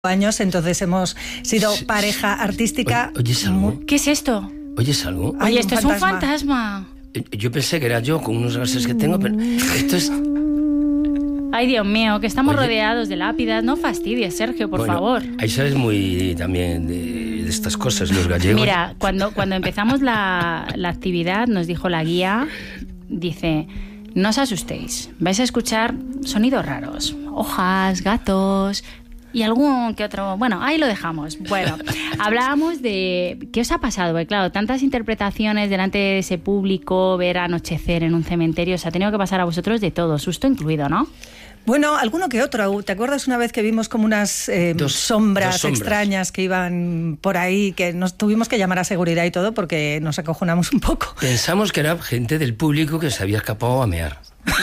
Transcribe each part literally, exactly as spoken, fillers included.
años, entonces hemos sido sí, pareja artística. Oye, ¿oyes algo? ¿Qué es esto? ¿Oyes algo? Oye, esto es un fantasma. Yo pensé que era yo con unos gases que tengo, pero esto es... Ay, Dios mío, que estamos Oye, rodeados de lápidas. No fastidies, Sergio, por bueno, favor. Ahí sabes muy también de, de estas cosas, los gallegos. Mira, cuando, cuando empezamos la, la actividad, nos dijo la guía, dice... No os asustéis, vais a escuchar sonidos raros, hojas, gatos y algún que otro... Bueno, ahí lo dejamos. Bueno, hablábamos de... ¿Qué os ha pasado? Porque claro, tantas interpretaciones delante de ese público, ver anochecer en un cementerio, os ha tenido que pasar a vosotros de todo, susto incluido, ¿no? Bueno, alguno que otro. ¿Te acuerdas una vez que vimos como unas eh, dos, sombras, dos sombras extrañas que iban por ahí, que nos tuvimos que llamar a seguridad y todo porque nos acojonamos un poco? Pensamos que era gente del público que se había escapado a mear.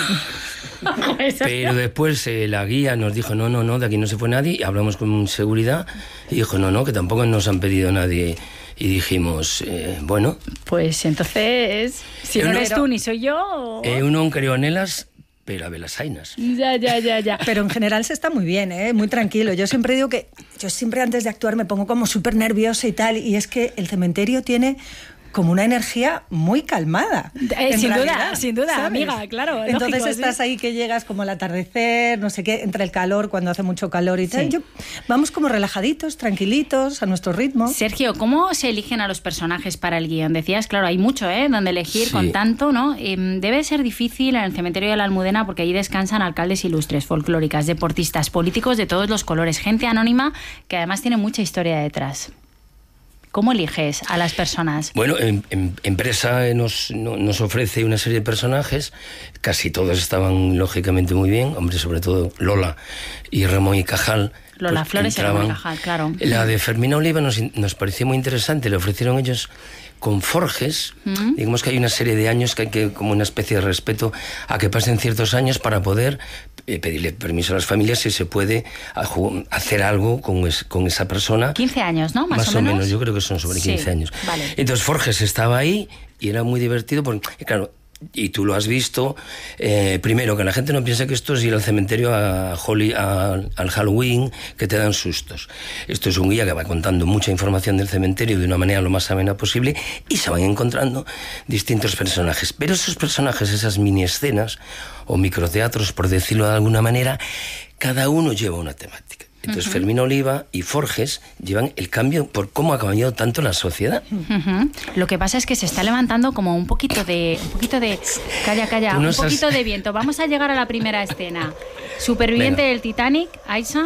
Pero después eh, la guía nos dijo, no, no, no, de aquí no se fue nadie. Y hablamos con seguridad y dijo, no, no, que tampoco nos han pedido nadie. Y dijimos, eh, bueno... Pues entonces, si no eres tú ni soy yo... Eh, uno creo en elas... pero a ver las ainas. Ya, ya, ya, ya. Pero en general se está muy bien, ¿eh? Muy tranquilo. Yo siempre digo que... Yo siempre antes de actuar me pongo como súper nerviosa y tal, y es que el cementerio tiene como una energía muy calmada. Eh, sin realidad, duda, sin duda, ¿sabes? Amiga, claro. Entonces lógico, estás ¿sí? ahí que llegas como al atardecer, no sé qué, entre el calor, cuando hace mucho calor y tal. Sí. Yo, vamos como relajaditos, tranquilitos, a nuestro ritmo. Sergio, ¿cómo se eligen a los personajes para el guión? Decías, claro, hay mucho, ¿eh? Donde elegir sí. con tanto, ¿no? Eh, debe ser difícil en el cementerio de la Almudena porque allí descansan alcaldes ilustres, folclóricas, deportistas, políticos de todos los colores, gente anónima que además tiene mucha historia detrás. ¿Cómo eliges a las personas? Bueno, en, en, Empresa nos, no, nos ofrece una serie de personajes, casi todos estaban lógicamente muy bien, hombre, sobre todo Lola y Ramón y Cajal. Lola pues, Flores y Ramón y Cajal, claro. La de Fermina Oliva nos, nos pareció muy interesante, le ofrecieron ellos con Forges, ¿Mm? digamos que hay una serie de años que hay que, como una especie de respeto a que pasen ciertos años para poder eh, pedirle permiso a las familias si se puede a, hacer algo con, es, con esa persona. quince años, ¿no? Más, Más o, o menos. menos, yo creo que son sobre quince sí, años. Vale. Entonces Forges estaba ahí y era muy divertido porque, claro, y tú lo has visto, eh, primero, que la gente no piensa que esto es ir al cementerio a Holly, a, al Halloween, que te dan sustos. Esto es un guía que va contando mucha información del cementerio de una manera lo más amena posible y se van encontrando distintos personajes. Pero esos personajes, esas mini escenas o microteatros, por decirlo de alguna manera, cada uno lleva una temática. Entonces uh-huh. Fermín Oliva y Forges llevan el cambio por cómo ha cambiado tanto la sociedad. Uh-huh. Lo que pasa es que se está levantando como un poquito de... Un poquito de calla, calla, no un poquito has... de viento. Vamos a llegar a la primera escena. Superviviente Venga. del Titanic, Aisha...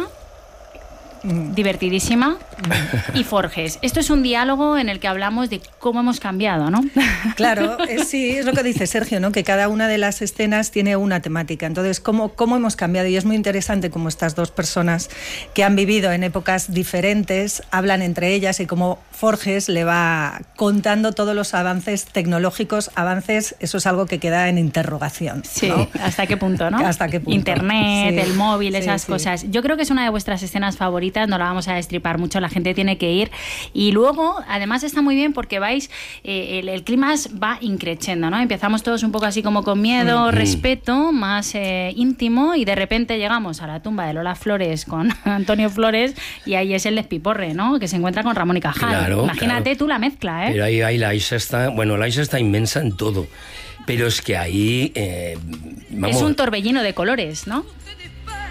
divertidísima, y Forges. Esto es un diálogo en el que hablamos de cómo hemos cambiado, ¿no? Claro, es, sí, es lo que dice Sergio, ¿no? Que cada una de las escenas tiene una temática. Entonces, ¿cómo, cómo hemos cambiado? Y es muy interesante cómo estas dos personas que han vivido en épocas diferentes hablan entre ellas y cómo Forges le va contando todos los avances tecnológicos. Avances, eso es algo que queda en interrogación, sí, ¿no? ¿hasta qué punto, no? ¿Hasta qué punto? Internet, sí, el móvil, esas sí, sí. cosas. Yo creo que es una de vuestras escenas favoritas. No la vamos a destripar mucho, la gente tiene que ir. Y luego, además está muy bien porque vais, eh, el, el clima va increciendo, ¿no? Empezamos todos un poco así como con miedo, mm-hmm. respeto, más eh, íntimo, y de repente llegamos a la tumba de Lola Flores con Antonio Flores y ahí es el despiporre, ¿no? Que se encuentra con Ramón y Cajal. Claro, Imagínate claro. tú la mezcla, ¿eh? Pero ahí, ahí la Aisha está, bueno, la Aisha está inmensa en todo. Pero es que ahí... Eh, vamos, es un torbellino de colores, ¿no?